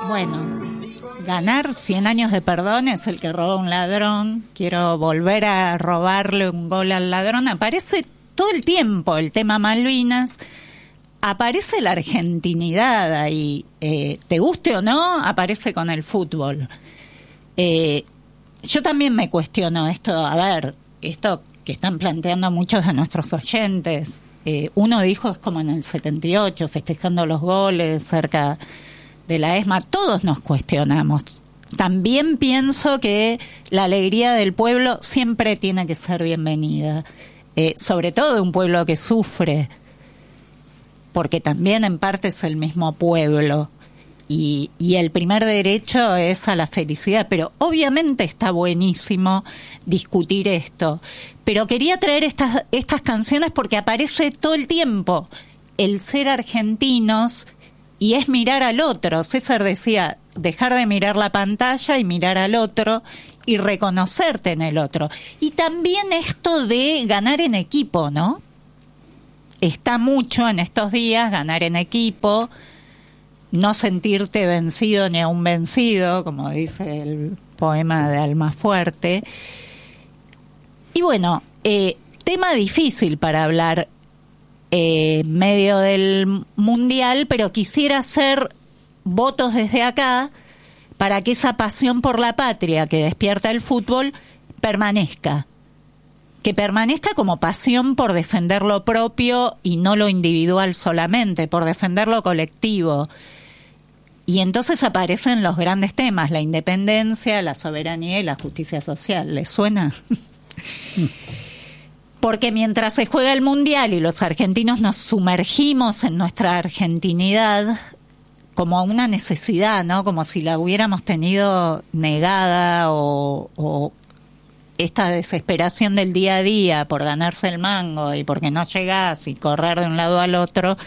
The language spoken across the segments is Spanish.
Bueno, ganar 100 años de perdón es el que roba a un ladrón. Quiero volver a robarle un gol al ladrón. Aparece todo el tiempo el tema Malvinas. Aparece la argentinidad ahí. Te guste o no, aparece con el fútbol. Yo también me cuestiono esto. A ver, esto que están planteando muchos de nuestros oyentes. Uno dijo, es como en el 78, festejando los goles cerca de la ESMA. Todos nos cuestionamos. También pienso que la alegría del pueblo siempre tiene que ser bienvenida, sobre todo de un pueblo que sufre, porque también en parte es el mismo pueblo, y el primer derecho es a la felicidad, pero obviamente está buenísimo discutir esto. Pero quería traer estas canciones porque aparece todo el tiempo el ser argentinos y es mirar al otro. César decía, dejar de mirar la pantalla y mirar al otro y reconocerte en el otro. Y también esto de ganar en equipo, ¿no? Está mucho en estos días ganar en equipo, no sentirte vencido ni aún vencido, como dice el poema de Almafuerte. Y bueno, tema difícil para hablar medio del Mundial, pero quisiera hacer votos desde acá para que esa pasión por la patria que despierta el fútbol permanezca. Que permanezca como pasión por defender lo propio y no lo individual solamente, por defender lo colectivo. Y entonces aparecen los grandes temas, la independencia, la soberanía y la justicia social. ¿Les suena? Porque mientras se juega el Mundial y los argentinos nos sumergimos en nuestra argentinidad como una necesidad, ¿no? Como si la hubiéramos tenido negada o esta desesperación del día a día por ganarse el mango y porque no llegás y correr de un lado al otro,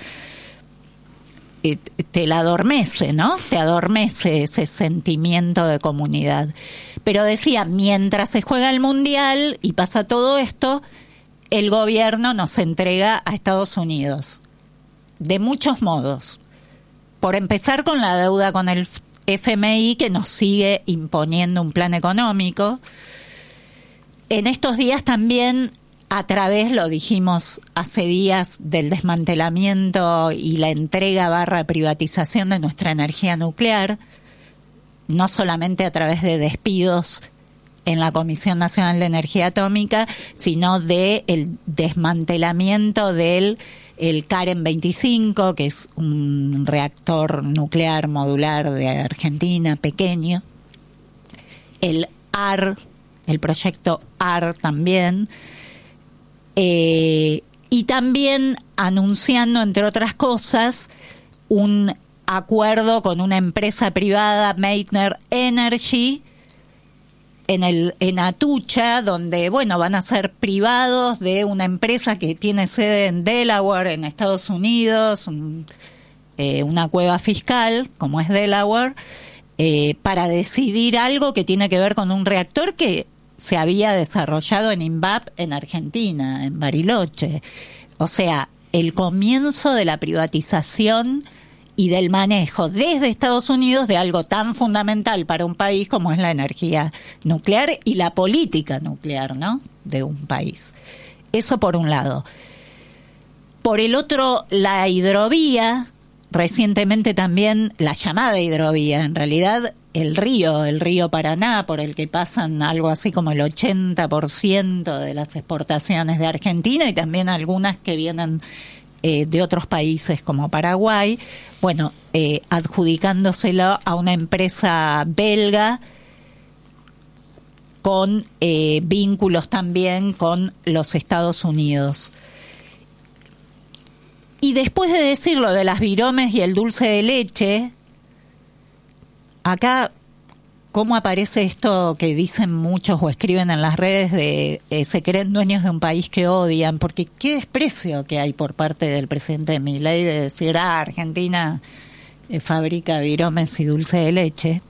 te la adormece, ¿no? Te adormece ese sentimiento de comunidad. Pero decía, mientras se juega el Mundial y pasa todo esto, el gobierno nos entrega a Estados Unidos, de muchos modos. Por empezar con la deuda con el FMI, que nos sigue imponiendo un plan económico. En estos días también, a través, lo dijimos hace días, del desmantelamiento y la entrega / privatización de nuestra energía nuclear, no solamente a través de despidos en la Comisión Nacional de Energía Atómica, sino de el desmantelamiento del Karen 25, que es un reactor nuclear modular de Argentina, pequeño, el AR, el proyecto AR también, y también anunciando, entre otras cosas, un acuerdo con una empresa privada, Meitner Energy, en Atucha, donde, bueno, van a ser privados de una empresa que tiene sede en Delaware, en Estados Unidos, una cueva fiscal, como es Delaware, para decidir algo que tiene que ver con un reactor que se había desarrollado en INVAP en Argentina, en Bariloche. O sea, el comienzo de la privatización y del manejo desde Estados Unidos de algo tan fundamental para un país como es la energía nuclear y la política nuclear, ¿no?, de un país. Eso por un lado. Por el otro, la hidrovía, recientemente también la llamada hidrovía, en realidad el río Paraná, por el que pasan algo así como el 80% de las exportaciones de Argentina y también algunas que vienen de otros países como Paraguay, bueno, adjudicándoselo a una empresa belga con vínculos también con los Estados Unidos. Y después de decir lo de las viromes y el dulce de leche, acá, ¿cómo aparece esto que dicen muchos o escriben en las redes de se creen dueños de un país que odian? Porque qué desprecio que hay por parte del presidente Milei de decir, Argentina fabrica viromes y dulce de leche.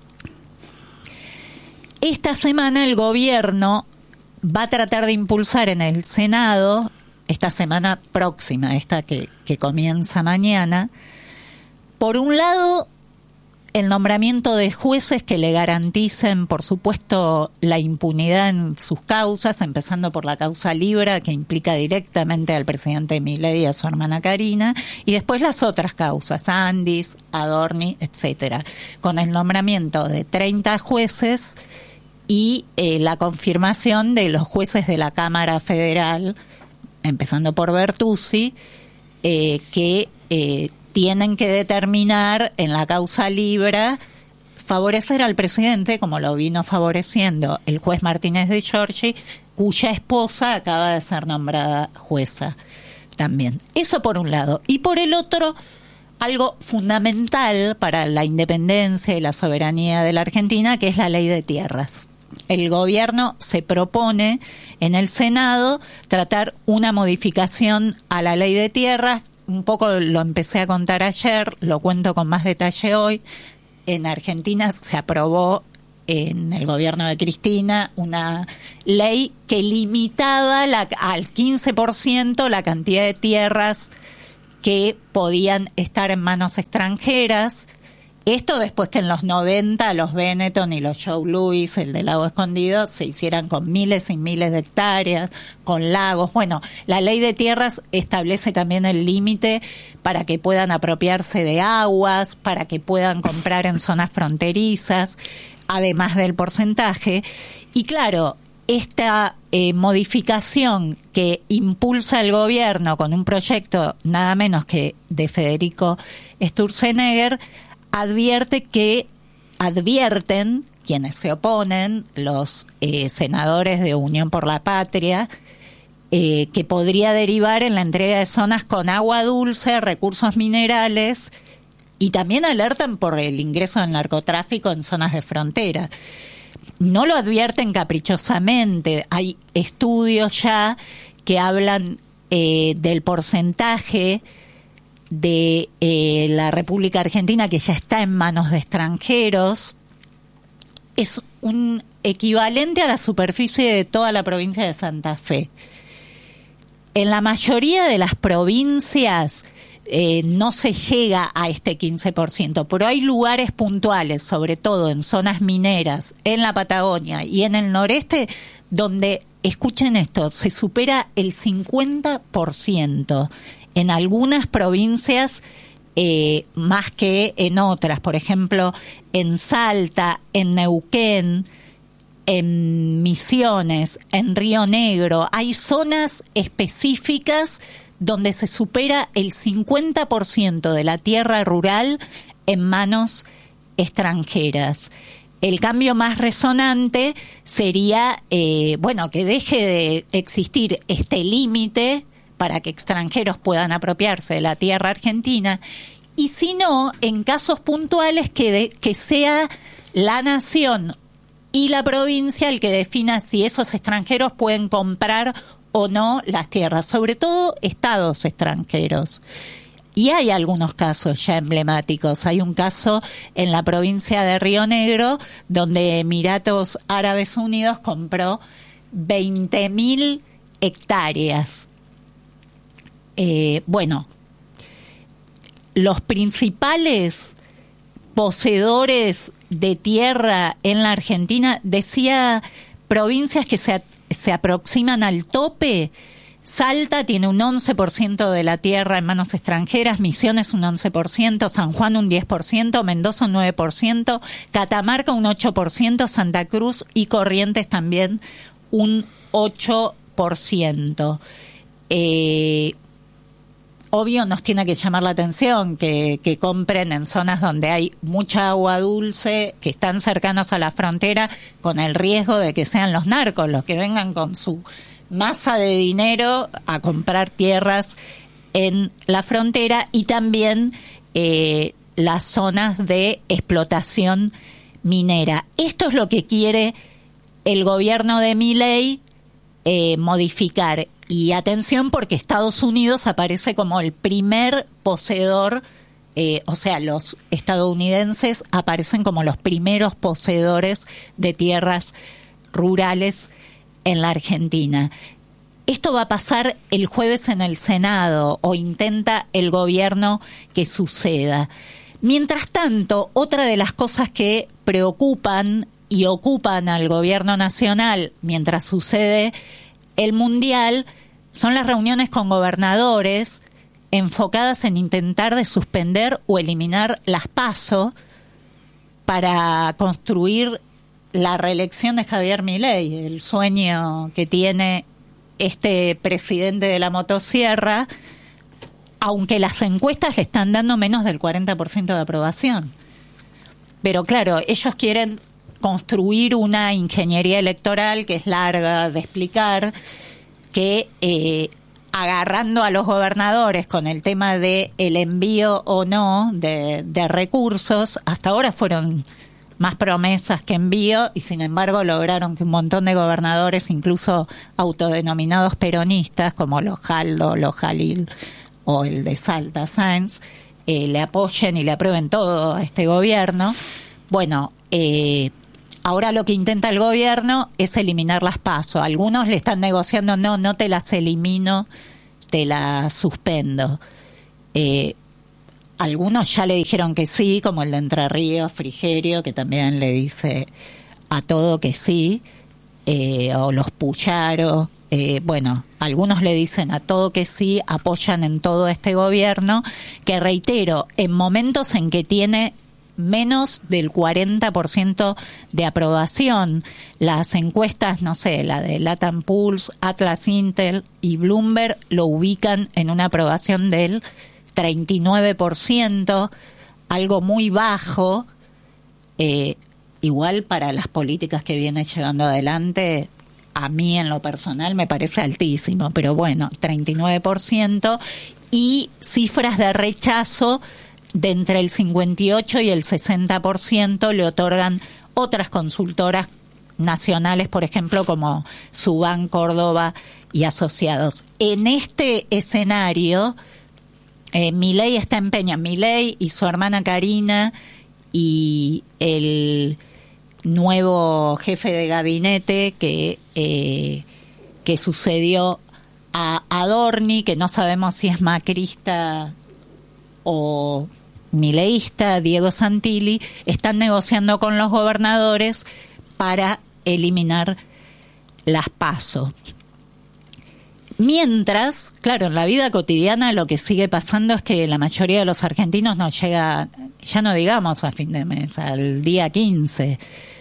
Esta semana el gobierno va a tratar de impulsar en el Senado, esta semana próxima, esta que comienza mañana, por un lado, el nombramiento de jueces que le garanticen, por supuesto, la impunidad en sus causas, empezando por la causa Libra, que implica directamente al presidente Milei y a su hermana Karina, y después las otras causas, Andis, Adorni, etcétera, con el nombramiento de 30 jueces y la confirmación de los jueces de la Cámara Federal, empezando por Bertuzzi, que tienen que determinar en la causa Libra favorecer al presidente, como lo vino favoreciendo el juez Martínez de Giorgi, cuya esposa acaba de ser nombrada jueza también. Eso por un lado. Y por el otro, algo fundamental para la independencia y la soberanía de la Argentina, que es la ley de tierras. El gobierno se propone en el Senado tratar una modificación a la ley de tierras. Un poco lo empecé a contar ayer, lo cuento con más detalle hoy. En Argentina se aprobó en el gobierno de Cristina una ley que limitaba al 15% la cantidad de tierras que podían estar en manos extranjeras. Esto después que en los 90 los Benetton y los Joe Louis, el de Lago Escondido, se hicieran con miles y miles de hectáreas, con lagos. Bueno, la ley de tierras establece también el límite para que puedan apropiarse de aguas, para que puedan comprar en zonas fronterizas, además del porcentaje. Y claro, esta modificación que impulsa el gobierno con un proyecto nada menos que de Federico Sturzenegger, advierten quienes se oponen, los senadores de Unión por la Patria, que podría derivar en la entrega de zonas con agua dulce, recursos minerales, y también alertan por el ingreso del narcotráfico en zonas de frontera. No lo advierten caprichosamente, hay estudios ya que hablan del porcentaje de la República Argentina que ya está en manos de extranjeros. Es un equivalente a la superficie de toda la provincia de Santa Fe. En la mayoría de las provincias no se llega a este 15%, pero hay lugares puntuales, sobre todo en zonas mineras, en la Patagonia y en el noreste, donde, escuchen esto, se supera el 50%. En algunas provincias más que en otras, por ejemplo, en Salta, en Neuquén, en Misiones, en Río Negro, hay zonas específicas donde se supera el 50% de la tierra rural en manos extranjeras. El cambio más resonante sería, que deje de existir este límite para que extranjeros puedan apropiarse de la tierra argentina, y si no, en casos puntuales que sea la nación y la provincia el que defina si esos extranjeros pueden comprar o no las tierras, sobre todo estados extranjeros. Y hay algunos casos ya emblemáticos. Hay un caso en la provincia de Río Negro donde Emiratos Árabes Unidos compró 20.000 hectáreas. Los principales poseedores de tierra en la Argentina, decía provincias que se aproximan al tope. Salta tiene un 11% de la tierra en manos extranjeras, Misiones un 11%, San Juan un 10%, Mendoza un 9%, Catamarca un 8%, Santa Cruz y Corrientes también un 8%. Obvio nos tiene que llamar la atención que compren en zonas donde hay mucha agua dulce, que están cercanas a la frontera, con el riesgo de que sean los narcos los que vengan con su masa de dinero a comprar tierras en la frontera, y también las zonas de explotación minera. Esto es lo que quiere el gobierno de Milei modificar. Y atención, porque Estados Unidos aparece como el primer poseedor, los estadounidenses aparecen como los primeros poseedores de tierras rurales en la Argentina. Esto va a pasar el jueves en el Senado, o intenta el gobierno que suceda. Mientras tanto, otra de las cosas que preocupan y ocupan al gobierno nacional mientras sucede el Mundial son las reuniones con gobernadores enfocadas en intentar de suspender o eliminar las PASO para construir la reelección de Javier Milei, el sueño que tiene este presidente de la motosierra, aunque las encuestas le están dando menos del 40% de aprobación. Pero claro, ellos quieren construir una ingeniería electoral que es larga de explicar, que agarrando a los gobernadores con el tema de el envío o no de recursos, hasta ahora fueron más promesas que envío y sin embargo lograron que un montón de gobernadores, incluso autodenominados peronistas, como los Jaldo, los Jalil o el de Salta, Sáenz, le apoyen y le aprueben todo a este gobierno. Bueno, ahora lo que intenta el gobierno es eliminar las PASO. Algunos le están negociando, no te las elimino, te las suspendo. Algunos ya le dijeron que sí, como el de Entre Ríos, Frigerio, que también le dice a todo que sí, o los Puyaro. Bueno, algunos le dicen a todo que sí, apoyan en todo este gobierno, que reitero, en momentos en que tiene menos del 40% de aprobación. Las encuestas, no sé, la de Latam Pulse, Atlas Intel y Bloomberg lo ubican en una aprobación del 39%, algo muy bajo, igual para las políticas que viene llevando adelante, a mí en lo personal me parece altísimo, pero bueno, 39%, y cifras de rechazo de entre el 58 y el 60% le otorgan otras consultoras nacionales, por ejemplo, como Subán, Córdoba y Asociados. En este escenario, Milei está empeñado, Milei y su hermana Karina y el nuevo jefe de gabinete que sucedió a Adorni, que no sabemos si es macrista o mileísta, Diego Santilli, están negociando con los gobernadores para eliminar las PASO. Mientras, claro, en la vida cotidiana lo que sigue pasando es que la mayoría de los argentinos no llega, ya no digamos a fin de mes, al día 15.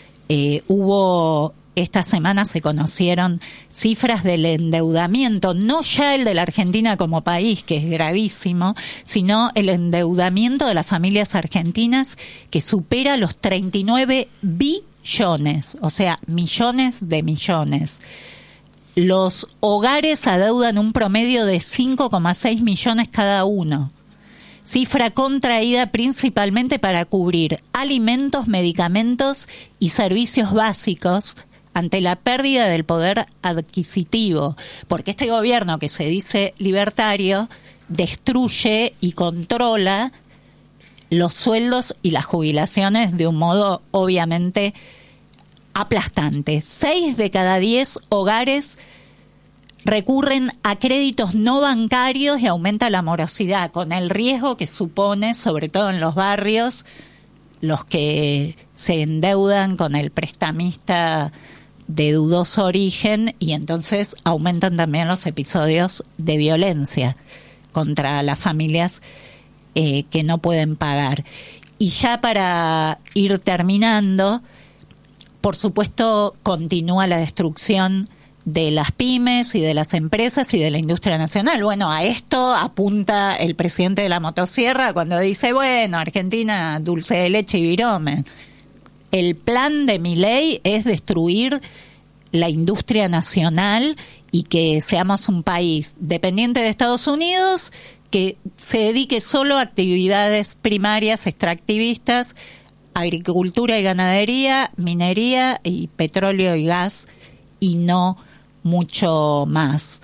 Esta semana se conocieron cifras del endeudamiento, no ya el de la Argentina como país, que es gravísimo, sino el endeudamiento de las familias argentinas que supera los 39 billones, o sea, millones de millones. Los hogares adeudan un promedio de 5,6 millones cada uno, cifra contraída principalmente para cubrir alimentos, medicamentos y servicios básicos ante la pérdida del poder adquisitivo, porque este gobierno que se dice libertario destruye y controla los sueldos y las jubilaciones de un modo obviamente aplastante. 6 de cada 10 hogares recurren a créditos no bancarios y aumenta la morosidad, con el riesgo que supone, sobre todo en los barrios, los que se endeudan con el prestamista de dudoso origen, y entonces aumentan también los episodios de violencia contra las familias que no pueden pagar. Y ya para ir terminando, por supuesto, continúa la destrucción de las pymes y de las empresas y de la industria nacional. Bueno, a esto apunta el presidente de la motosierra cuando dice, bueno, Argentina, dulce de leche y virome. El plan de Milei es destruir la industria nacional y que seamos un país dependiente de Estados Unidos, que se dedique solo a actividades primarias extractivistas, agricultura y ganadería, minería y petróleo y gas, y no mucho más.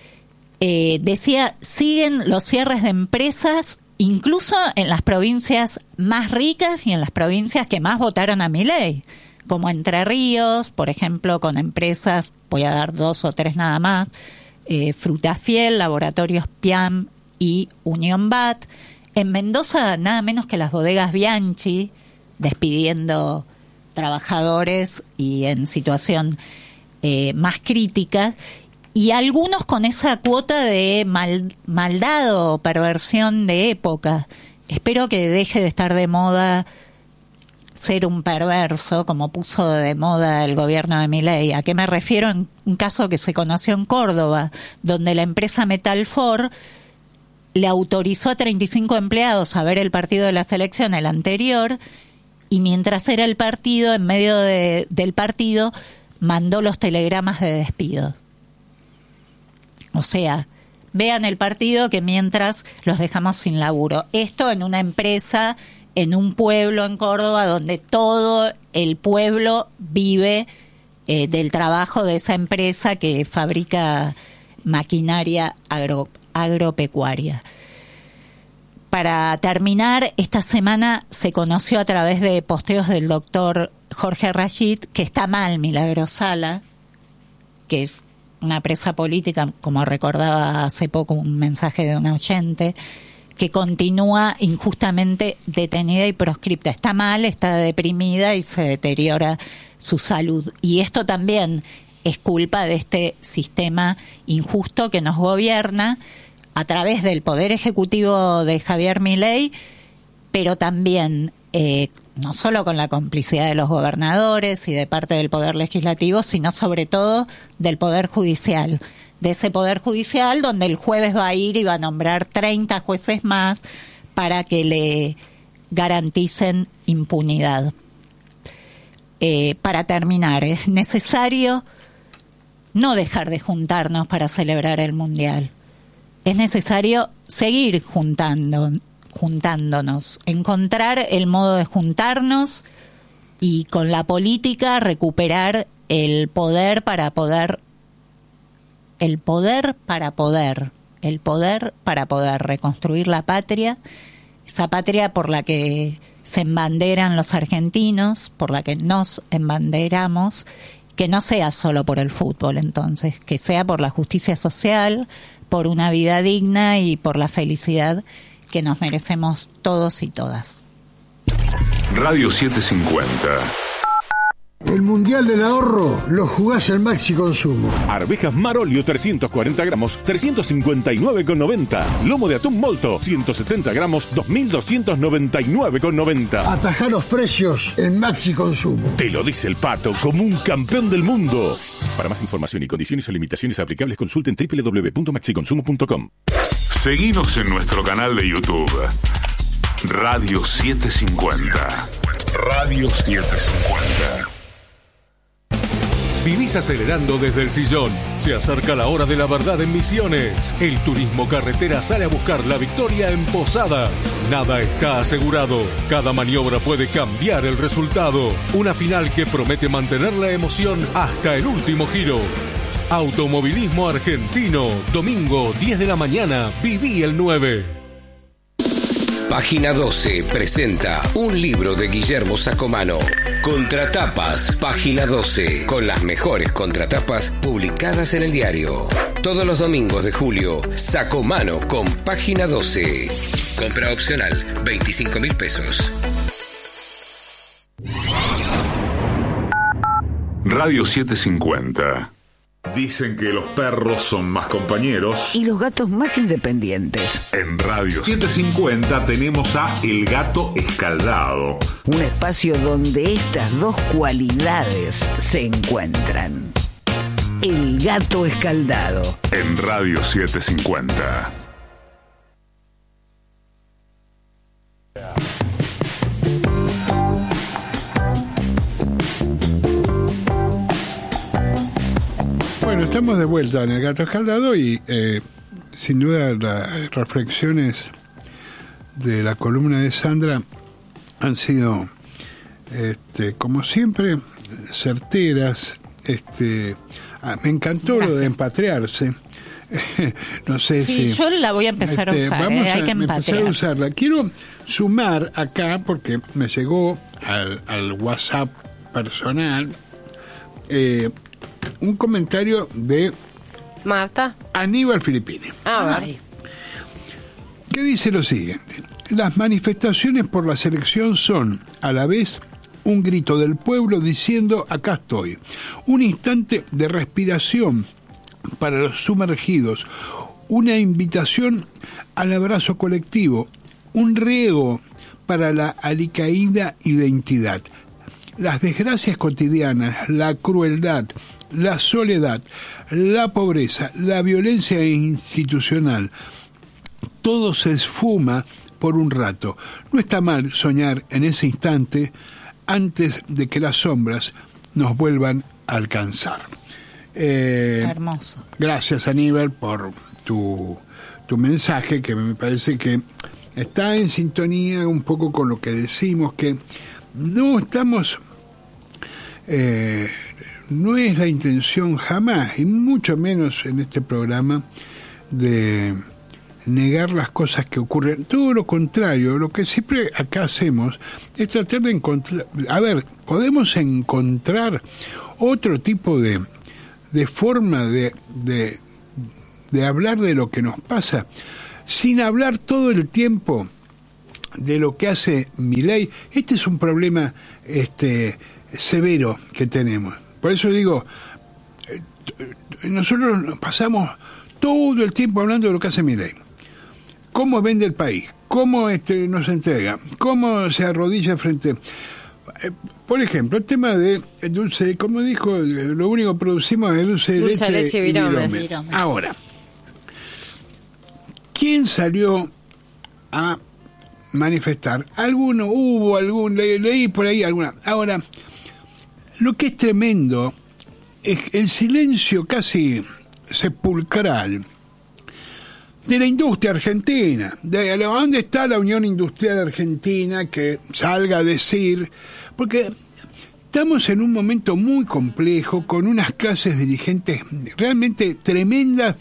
Decía, siguen los cierres de empresas, incluso en las provincias más ricas y en las provincias que más votaron a Milei, como Entre Ríos, por ejemplo, con empresas, voy a dar 2 o 3 nada más, Frutafiel, Laboratorios Piam y Unión BAT. En Mendoza, nada menos que las bodegas Bianchi, despidiendo trabajadores y en situación más crítica, y algunos con esa cuota de maldad o perversión de época. Espero que deje de estar de moda ser un perverso, como puso de moda el gobierno de Milei. ¿A qué me refiero? En un caso que se conoció en Córdoba, donde la empresa Metalfor le autorizó a 35 empleados a ver el partido de la selección, el anterior, y mientras era el partido, en medio del partido, mandó los telegramas de despido. O sea, vean el partido que mientras los dejamos sin laburo. Esto en una empresa, en un pueblo en Córdoba, donde todo el pueblo vive del trabajo de esa empresa que fabrica maquinaria agropecuaria. Para terminar, esta semana se conoció a través de posteos del doctor Jorge Rashid que está mal Milagrosala, que es una presa política, como recordaba hace poco un mensaje de una oyente, que continúa injustamente detenida y proscripta. Está mal, está deprimida y se deteriora su salud. Y esto también es culpa de este sistema injusto que nos gobierna a través del Poder Ejecutivo de Javier Milei, pero también no solo con la complicidad de los gobernadores y de parte del Poder Legislativo, sino sobre todo del Poder Judicial. De ese Poder Judicial donde el jueves va a ir y va a nombrar 30 jueces más para que le garanticen impunidad. Para terminar, es necesario no dejar de juntarnos para celebrar el Mundial. Es necesario seguir juntándonos, encontrar el modo de juntarnos y con la política recuperar el poder para poder reconstruir la patria, esa patria por la que se embanderan los argentinos, por la que nos embanderamos, que no sea solo por el fútbol entonces, que sea por la justicia social, por una vida digna y por la felicidad que nos merecemos todos y todas. Radio 750. El Mundial del Ahorro lo jugás en Maxi Consumo. Arvejas Marolio 340 gramos, 359,90. Lomo de atún Molto, 170 gramos, 2.299,90. Atajá los precios en Maxi Consumo. Te lo dice el Pato, como un campeón del mundo. Para más información y condiciones o limitaciones aplicables, consulten www.maxiconsumo.com. Seguinos en nuestro canal de YouTube. Radio 750. Radio 750. Vivís acelerando desde el sillón. Se acerca la hora de la verdad en Misiones. El turismo carretera sale a buscar la victoria en Posadas. Nada está asegurado. Cada maniobra puede cambiar el resultado. Una final que promete mantener la emoción hasta el último giro. Automovilismo Argentino. Domingo, 10 de la mañana. Viví el 9. Página 12 presenta un libro de Guillermo Sacomano. Contratapas, Página 12, con las mejores contratapas publicadas en el diario. Todos los domingos de julio, Sacomano con Página 12. Compra opcional, 25.000 pesos. Radio 750. Dicen que los perros son más compañeros y los gatos más independientes. En Radio 750 tenemos a El Gato Escaldado, un espacio donde estas dos cualidades se encuentran. El Gato Escaldado. En Radio 750. Bueno, estamos de vuelta en El Gato Escaldado y sin duda las reflexiones de la columna de Sandra han sido, como siempre, certeras. Me encantó. Gracias. Lo de empatriarse. No sé si... yo la voy a empezar a usar, hay que empezar a usarla. Quiero sumar acá, porque me llegó al WhatsApp personal, un comentario de Marta Aníbal Filippini, ver. que dice lo siguiente: las manifestaciones por la selección son, a la vez, un grito del pueblo diciendo acá estoy, un instante de respiración para los sumergidos, una invitación al abrazo colectivo, un riego para la alicaída identidad. Las desgracias cotidianas, la crueldad, la soledad, la pobreza, la violencia institucional, todo se esfuma por un rato. No está mal soñar en ese instante antes de que las sombras nos vuelvan a alcanzar. Hermoso. Gracias, Aníbal, por tu mensaje, que me parece que está en sintonía un poco con lo que decimos, que no estamos... no es la intención jamás, y mucho menos en este programa, de negar las cosas que ocurren. Todo lo contrario, lo que siempre acá hacemos es tratar de encontrar... A ver, podemos encontrar otro tipo de forma de hablar de lo que nos pasa, sin hablar todo el tiempo de lo que hace Milei. Este es un problema severo que tenemos. Por eso digo, nosotros nos pasamos todo el tiempo hablando de lo que hace Milei. Cómo vende el país, cómo nos entrega, cómo se arrodilla frente... por ejemplo, el tema de dulce, como dijo, lo único que producimos es dulce de leche y viromes. Ahora, ¿quién salió a manifestar? Hubo algún, leí por ahí alguna. Ahora, lo que es tremendo es el silencio casi sepulcral de la industria argentina. ¿Dónde está la Unión Industrial Argentina que salga a decir? Porque estamos en un momento muy complejo, con unas clases dirigentes realmente tremendas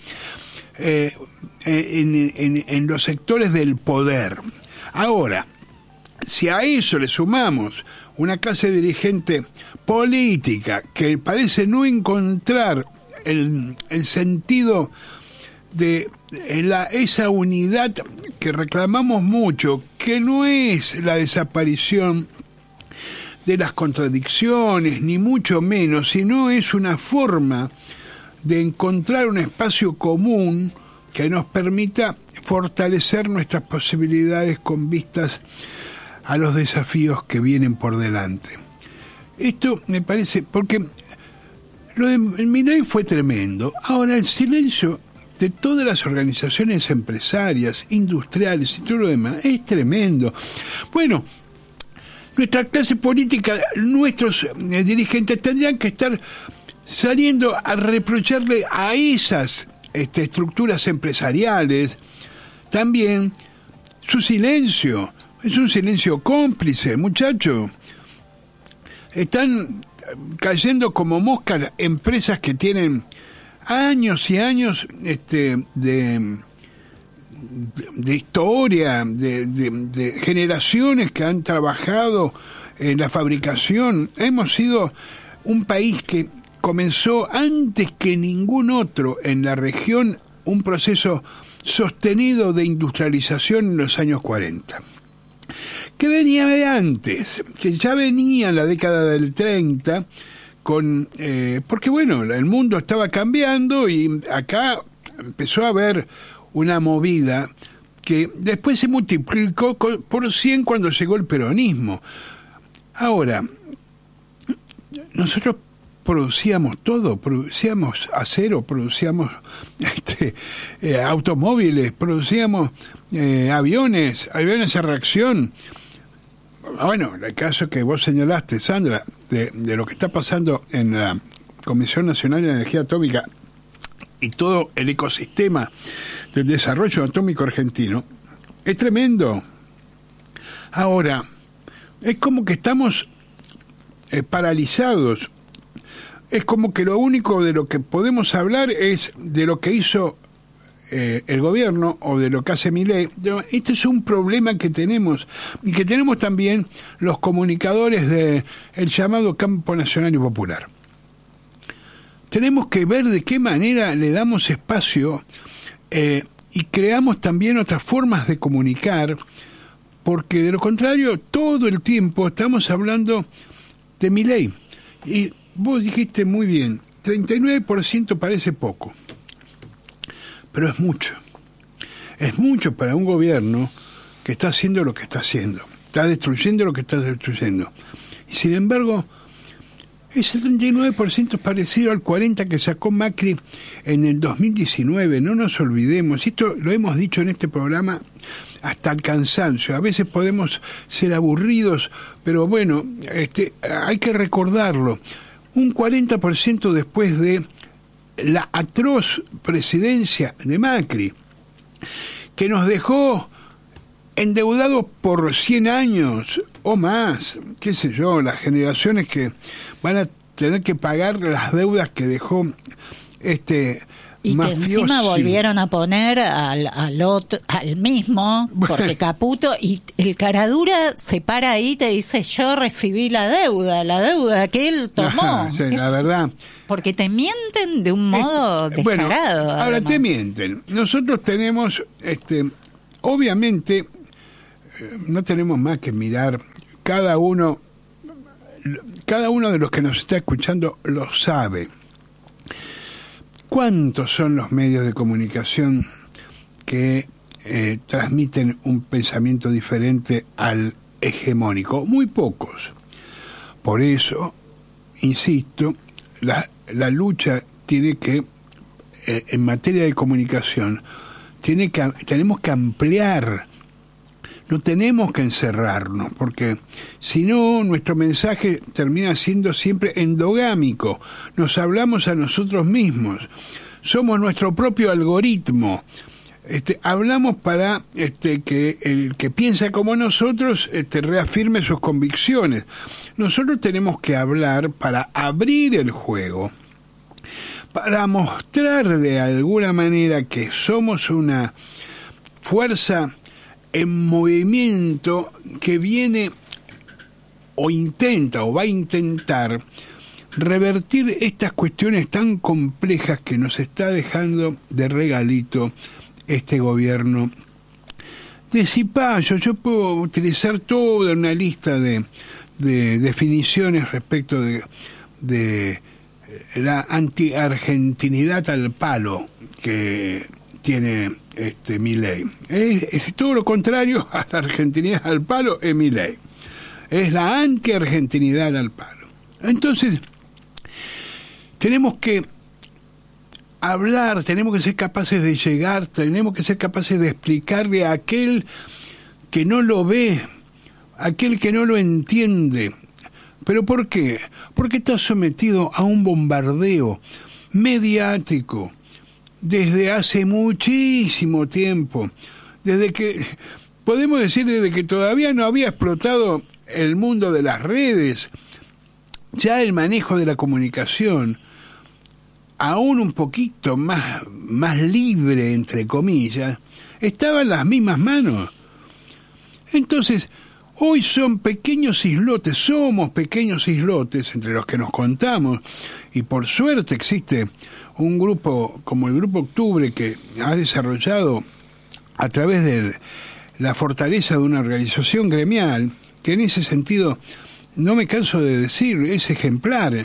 en los sectores del poder. Ahora, si a eso le sumamos una clase dirigente política que parece no encontrar el sentido de esa unidad que reclamamos mucho, que no es la desaparición de las contradicciones, ni mucho menos, sino es una forma de encontrar un espacio común que nos permita fortalecer nuestras posibilidades con vistas a los desafíos que vienen por delante. Esto me parece, porque lo de Milei fue tremendo. Ahora el silencio de todas las organizaciones empresarias, industriales y todo lo demás es tremendo. Bueno, nuestra clase política, nuestros dirigentes tendrían que estar saliendo a reprocharle a esas estructuras empresariales también su silencio. Es un silencio cómplice, muchachos. Están cayendo como moscas empresas que tienen años y años de historia, de generaciones que han trabajado en la fabricación. Hemos sido un país que comenzó antes que ningún otro en la región un proceso sostenido de industrialización en los años 40. Que venía de antes, que ya venía en la década del 30, porque bueno, el mundo estaba cambiando y acá empezó a haber una movida que después se multiplicó por 100 cuando llegó el peronismo. Ahora, nosotros producíamos todo, producíamos acero, producíamos automóviles, producíamos aviones a reacción. Bueno, el caso que vos señalaste, Sandra, de lo que está pasando en la Comisión Nacional de Energía Atómica y todo el ecosistema del desarrollo atómico argentino, es tremendo. Ahora, es como que estamos paralizados. Es como que lo único de lo que podemos hablar es de lo que hizo el gobierno o de lo que hace Milei. Este es un problema que tenemos y que tenemos también los comunicadores del llamado Campo Nacional y Popular. Tenemos que ver de qué manera le damos espacio y creamos también otras formas de comunicar, porque de lo contrario, todo el tiempo estamos hablando de Milei. Y vos dijiste muy bien, 39% parece poco, pero es mucho. Es mucho para un gobierno que está haciendo lo que está haciendo, está destruyendo lo que está destruyendo. Y sin embargo, ese 39% es parecido al 40% que sacó Macri en el 2019. No nos olvidemos, esto lo hemos dicho en este programa hasta el cansancio. A veces podemos ser aburridos, pero bueno, hay que recordarlo. Un 40% después de la atroz presidencia de Macri, que nos dejó endeudados por 100 años o más, qué sé yo, las generaciones que van a tener que pagar las deudas que dejó y mafioso. Que encima volvieron a poner al mismo, porque Caputo, y el caradura se para ahí y te dice, yo recibí la deuda que él tomó. Ajá, sí, la verdad. Porque te mienten de un modo descarado. Bueno, ahora además. te mienten. Nosotros tenemos, obviamente, no tenemos más que mirar, cada uno de los que nos está escuchando lo sabe. ¿Cuántos son los medios de comunicación que transmiten un pensamiento diferente al hegemónico? Muy pocos. Por eso, insisto, la lucha tiene que, en materia de comunicación, tenemos que ampliar. No tenemos que encerrarnos, porque si no, nuestro mensaje termina siendo siempre endogámico. Nos hablamos a nosotros mismos. Somos nuestro propio algoritmo. Hablamos para que el que piensa como nosotros reafirme sus convicciones. Nosotros tenemos que hablar para abrir el juego, para mostrar de alguna manera que somos una fuerza en movimiento que viene o intenta o va a intentar revertir estas cuestiones tan complejas que nos está dejando de regalito este gobierno de cipayo. Yo puedo utilizar toda una lista de definiciones respecto de la anti-argentinidad al palo que tiene Milei. Es todo lo contrario a la argentinidad al palo, es Milei. Es la anti-argentinidad al palo. Entonces, tenemos que hablar, tenemos que ser capaces de llegar, tenemos que ser capaces de explicarle a aquel que no lo ve, aquel que no lo entiende. ¿Pero por qué? Porque está sometido a un bombardeo mediático desde hace muchísimo tiempo, desde que todavía no había explotado el mundo de las redes, ya el manejo de la comunicación, aún un poquito más libre, entre comillas, estaba en las mismas manos. Entonces, hoy somos pequeños islotes entre los que nos contamos, y por suerte existe un grupo como el Grupo Octubre que ha desarrollado a través de la fortaleza de una organización gremial, que en ese sentido, no me canso de decir, es ejemplar,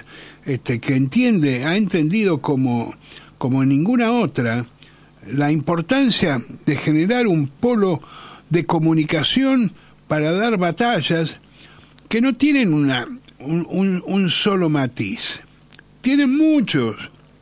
que ha entendido como ninguna otra la importancia de generar un polo de comunicación para dar batallas que no tienen un solo matiz, tienen muchos.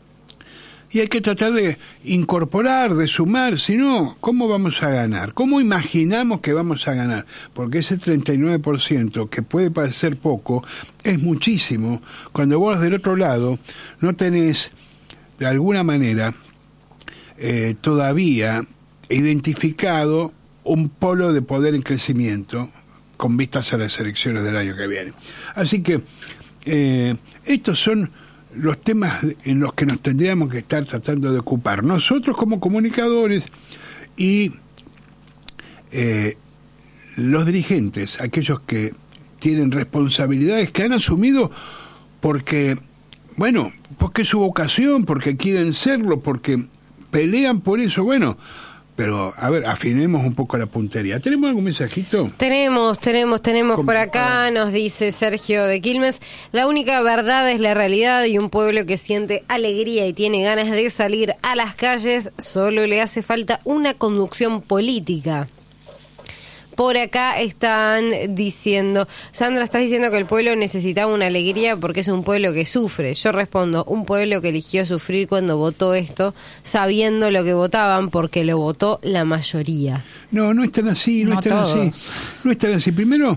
Y hay que tratar de incorporar, de sumar, si no, ¿cómo vamos a ganar? ¿Cómo imaginamos que vamos a ganar? Porque ese 39%, que puede parecer poco, es muchísimo, cuando vos del otro lado no tenés, de alguna manera, todavía identificado un polo de poder en crecimiento con vistas a las elecciones del año que viene. Así que estos son los temas en los que nos tendríamos que estar tratando de ocupar nosotros como comunicadores y los dirigentes, aquellos que tienen responsabilidades que han asumido porque es su vocación, porque quieren serlo, porque pelean por eso. Bueno, Pero, a ver, afinemos un poco la puntería. ¿Tenemos algún mensajito? Tenemos por acá, nos dice Sergio de Quilmes, la única verdad es la realidad y un pueblo que siente alegría y tiene ganas de salir a las calles, solo le hace falta una conducción política. Por acá están diciendo, Sandra, estás diciendo que el pueblo necesitaba una alegría porque es un pueblo que sufre. Yo respondo, un pueblo que eligió sufrir cuando votó esto, sabiendo lo que votaban porque lo votó la mayoría. No es tan así, no es tan así. Primero,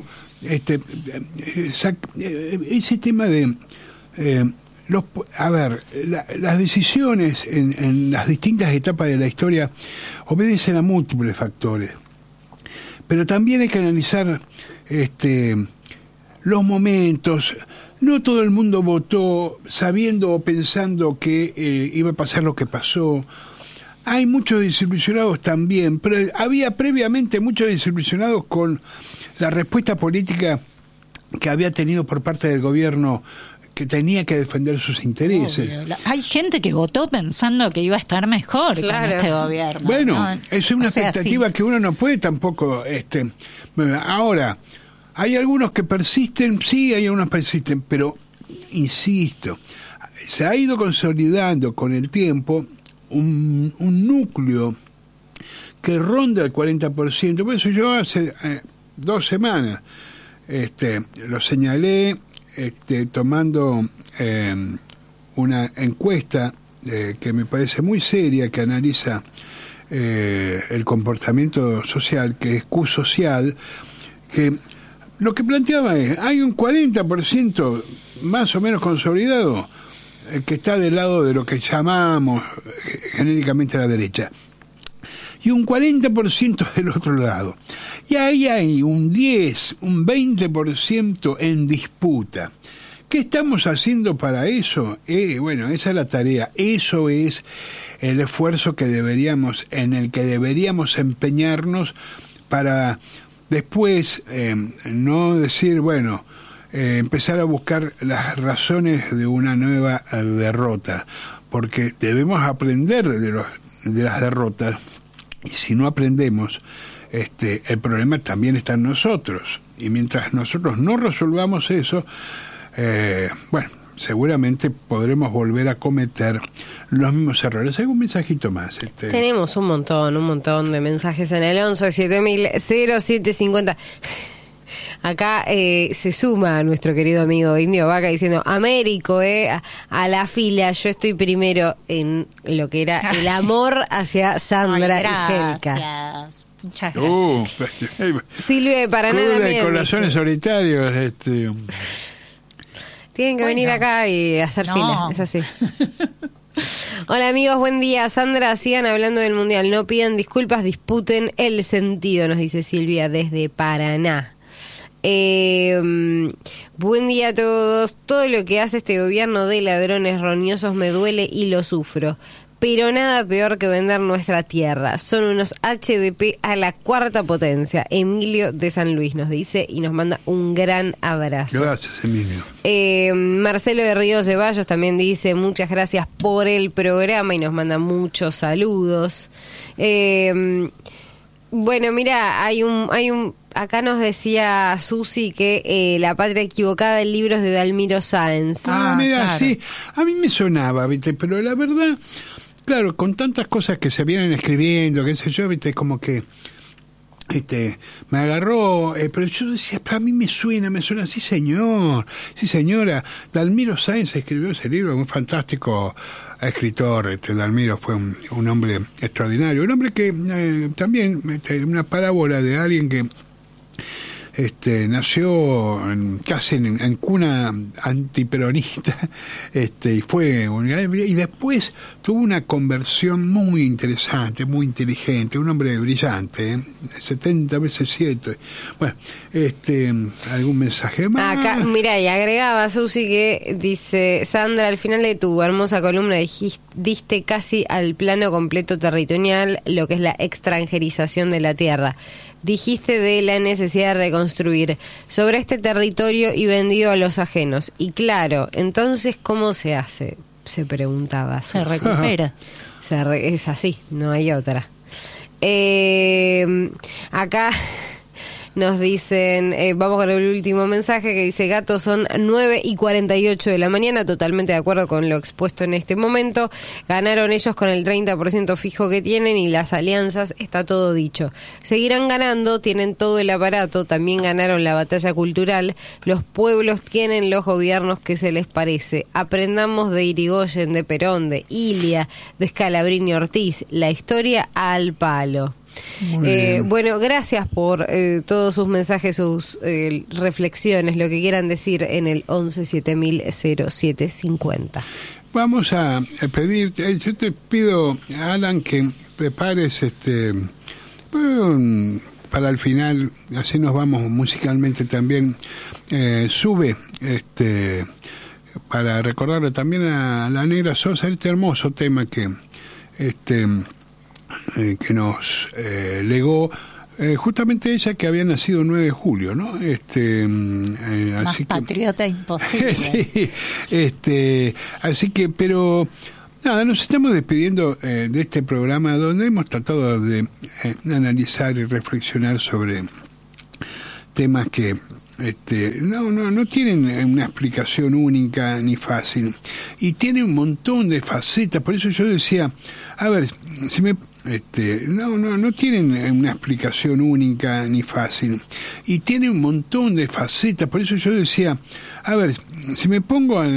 ese tema de... las decisiones en las distintas etapas de la historia obedecen a múltiples factores. Pero también hay que analizar los momentos. No todo el mundo votó sabiendo o pensando que iba a pasar lo que pasó. Hay muchos desilusionados también, pero había previamente muchos desilusionados con la respuesta política que había tenido por parte del gobierno, que tenía que defender sus intereses. Hay gente que votó pensando que iba a estar mejor con este gobierno. Bueno, ¿no? Es una expectativa que uno no puede tampoco... Ahora, hay algunos que persisten, sí, hay algunos que persisten, pero, insisto, se ha ido consolidando con el tiempo un núcleo que ronda el 40%. Por eso yo hace 2 semanas lo señalé, tomando una encuesta que me parece muy seria, que analiza el comportamiento social, que es Q-Social, que lo que planteaba es, hay un 40% más o menos consolidado que está del lado de lo que llamamos genéricamente la derecha, y un 40% del otro lado. Y ahí hay un 10, un 20% en disputa. ¿Qué estamos haciendo para eso? Bueno, esa es la tarea. Eso es el esfuerzo en el que deberíamos empeñarnos para después no decir, empezar a buscar las razones de una nueva derrota, porque debemos aprender de las derrotas. Y si no aprendemos, el problema también está en nosotros. Y mientras nosotros no resolvamos eso, seguramente podremos volver a cometer los mismos errores. ¿Algún mensajito más? Tenemos un montón de mensajes en el 11-7000-0750. Acá se suma nuestro querido amigo Indio Vaca diciendo, Américo, a la fila, yo estoy primero en lo que era el amor hacia Sandra y Helka. Muchas gracias. Silvia de Paraná también. Corazones solitarios. Tienen que venir acá y hacer fila, es así. Hola amigos, buen día. Sandra, sigan hablando del Mundial, no pidan disculpas, disputen el sentido, nos dice Silvia desde Paraná. Buen día a todos. Todo lo que hace este gobierno de ladrones roñosos me duele y lo sufro, pero nada peor que vender nuestra tierra. Son unos HDP a la 4ª potencia. Emilio de San Luis nos dice y nos manda un gran abrazo. Gracias, Emilio. Marcelo de Ríos Ceballos también dice muchas gracias por el programa y nos manda muchos saludos. Bueno, mira, hay un acá nos decía Susi que La Patria Equivocada, el libro es de Dalmiro Sáenz. Mira, claro. Sí, a mí me sonaba, ¿viste? Pero la verdad, claro, con tantas cosas que se vienen escribiendo, qué sé yo, ¿viste? Como que me agarró, pero yo decía, para mí me suena, sí señora, Dalmiro Sáenz escribió ese libro, un fantástico escritor. Dalmiro fue un hombre extraordinario, un hombre que también, una parábola de alguien que nació casi en cuna antiperonista, y después tuvo una conversión muy interesante, muy inteligente, un hombre brillante, 70 veces 7. Bueno, algún mensaje más. Acá, mira, y agregaba Susi que dice, Sandra, al final de tu hermosa columna diste casi al plano completo territorial lo que es la extranjerización de la tierra. Dijiste de la necesidad de reconstruir sobre este territorio y vendido a los ajenos. Y entonces, ¿cómo se hace? Se preguntaba. Se recupera. Es así, no hay otra. Acá nos dicen, vamos con el último mensaje que dice: Gato, son 9:48 de la mañana, totalmente de acuerdo con lo expuesto en este momento. Ganaron ellos con el 30% fijo que tienen y las alianzas, está todo dicho. Seguirán ganando, tienen todo el aparato, también ganaron la batalla cultural. Los pueblos tienen los gobiernos que se les parece. Aprendamos de Irigoyen, de Perón, de Ilia, de Scalabrini Ortiz. La historia al palo. Bueno, gracias por todos sus mensajes, sus reflexiones, lo que quieran decir en el 11-7000-0750. Vamos a pedir, yo te pido, Alan, que prepares para el final, así nos vamos musicalmente también. Sube para recordarle también a la Negra Sosa este hermoso tema que nos legó justamente ella, que había nacido el 9 de julio, ¿no? Más así patriota que, imposible. Sí, así que, pero nada, nos estamos despidiendo de este programa donde hemos tratado de analizar y reflexionar sobre temas que no tienen una explicación única ni fácil, y tiene un montón de facetas. Por eso yo decía, a ver, si me no tienen una explicación única ni fácil, y tiene un montón de facetas. Por eso yo decía, a ver, si me pongo a